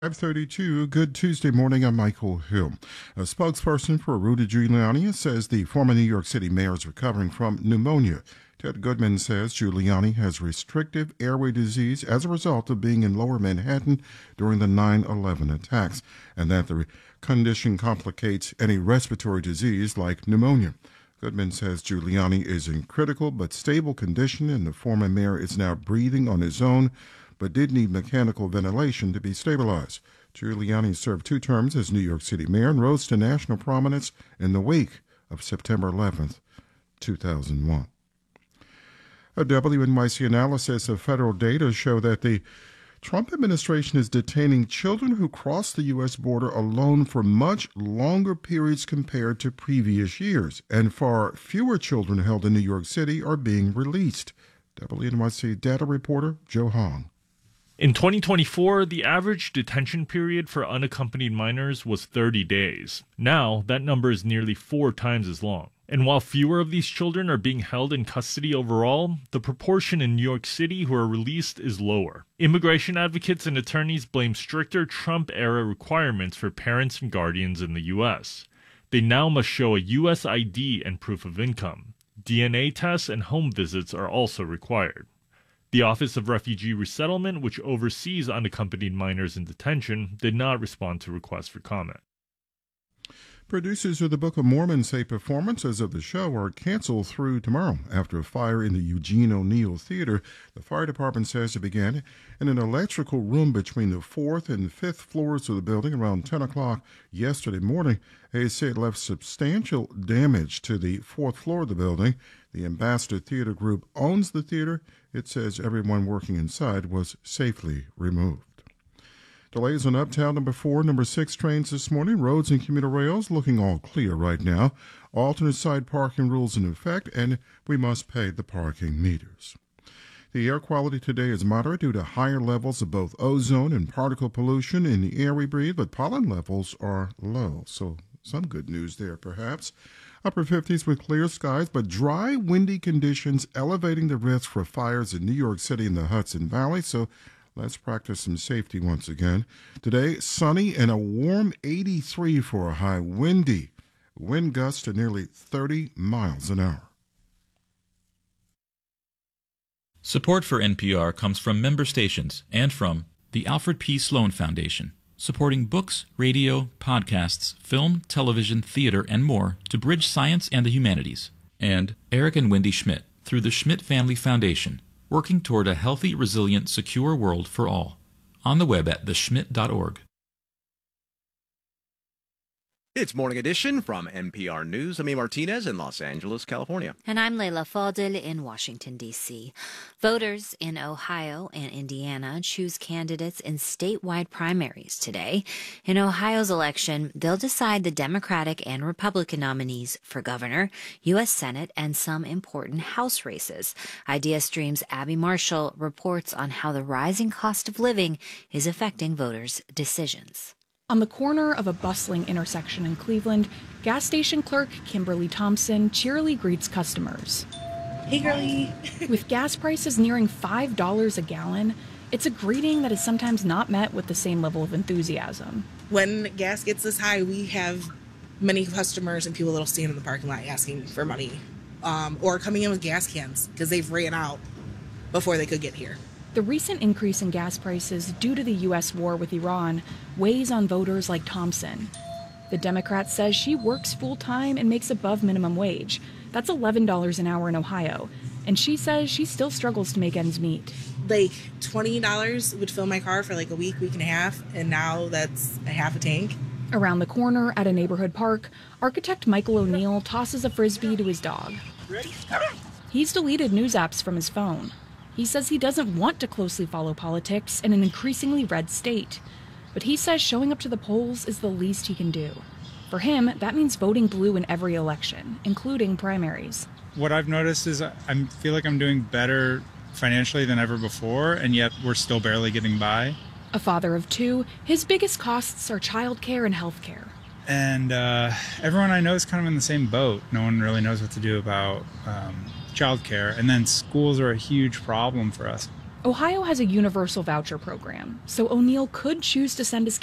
5:32. Good Tuesday morning. I'm Michael Hill. A spokesperson for Rudy Giuliani says the former New York City mayor is recovering from pneumonia. Ted Goodman says Giuliani has restrictive airway disease as a result of being in Lower Manhattan during the 9/11 attacks, and that the condition complicates any respiratory disease like pneumonia. Goodman says Giuliani is in critical but stable condition, and the former mayor is now breathing on his own, but did need mechanical ventilation to be stabilized. Giuliani served 2 terms as New York City mayor and rose to national prominence in the wake of September 11th, 2001. A WNYC analysis of federal data show that the Trump administration is detaining children who cross the U.S. border alone for much longer periods compared to previous years, and far fewer children held in New York City are being released. WNYC data reporter Joe Hong. In 2024, the average detention period for unaccompanied minors was 30 days. Now, that number is nearly 4 times as long. And while fewer of these children are being held in custody overall, the proportion in New York City who are released is lower. Immigration advocates and attorneys blame stricter Trump-era requirements for parents and guardians in the U.S. They now must show a U.S. ID and proof of income. DNA tests and home visits are also required. The Office of Refugee Resettlement, which oversees unaccompanied minors in detention, did not respond to requests for comment. Producers of the Book of Mormon say performances of the show are canceled through tomorrow after a fire in the Eugene O'Neill Theater. The fire department says it began in an electrical room between the 4th and 5th floors of the building around 10 o'clock yesterday morning. They say it left substantial damage to the 4th floor of the building. The Ambassador Theater Group owns the theater. It says everyone working inside was safely removed. Delays on Uptown number 4, number 6 trains this morning. Roads and commuter rails looking all clear right now. Alternate side parking rules in effect, and we must pay the parking meters. The air quality today is moderate due to higher levels of both ozone and particle pollution in the air we breathe, but pollen levels are low. So some good news there, perhaps. Upper 50s with clear skies, but dry, windy conditions elevating the risk for fires in New York City and the Hudson Valley. So let's practice some safety once again. Today, sunny and a warm 83 for a high, windy. Wind gusts to nearly 30 miles an hour. Support for NPR comes from member stations and from the Alfred P. Sloan Foundation, supporting books, radio, podcasts, film, television, theater, and more to bridge science and the humanities. And Eric and Wendy Schmidt through the Schmidt Family Foundation, working toward a healthy, resilient, secure world for all. On the web at theschmidt.org. It's Morning Edition from NPR News. I'm Martinez in Los Angeles, California. And I'm Leila Fadel in Washington, D.C. Voters in Ohio and Indiana choose candidates in statewide primaries today. In Ohio's election, they'll decide the Democratic and Republican nominees for governor, U.S. Senate, and some important House races. IdeaStream's Abby Marshall reports on how the rising cost of living is affecting voters' decisions. On the corner of a bustling intersection in Cleveland, gas station clerk Kimberly Thompson cheerily greets customers. Hey, girlie. With gas prices nearing $5 a gallon, it's a greeting that is sometimes not met with the same level of enthusiasm. When gas gets this high, we have many customers and people that'll stand in the parking lot asking for money, or coming in with gas cans because they've ran out before they could get here. The recent increase in gas prices due to the U.S. war with Iran weighs on voters like Thompson. The Democrat says she works full-time and makes above minimum wage. That's $11 an hour in Ohio. And she says she still struggles to make ends meet. Like $20 would fill my car for like a week and a half, and now that's a half a tank. Around the corner at a neighborhood park, architect Michael O'Neill tosses a Frisbee to his dog. He's deleted news apps from his phone. He says he doesn't want to closely follow politics in an increasingly red state. But he says showing up to the polls is the least he can do. For him, that means voting blue in every election, including primaries. What I've noticed is I feel like I'm doing better financially than ever before, and yet we're still barely getting by. A father of 2, his biggest costs are childcare and healthcare. And everyone I know is kind of in the same boat. No one really knows what to do about childcare, and then schools are a huge problem for us. Ohio has a universal voucher program, so O'Neill could choose to send his